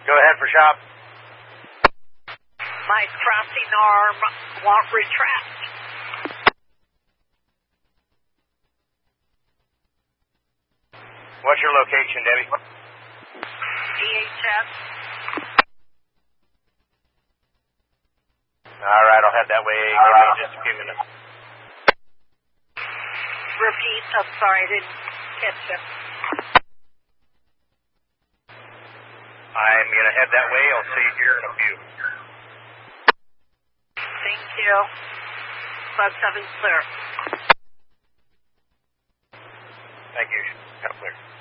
Go ahead for shop. My crossing arm won't retract. What's your location, Debbie? DHS. All right, I'll head that way. Give me just a few minutes. Repeat. I'm sorry, I didn't catch it. I'm going to head that way. I'll see you here in a few. Thank you. 57 clear. Thank you. Kind of clear.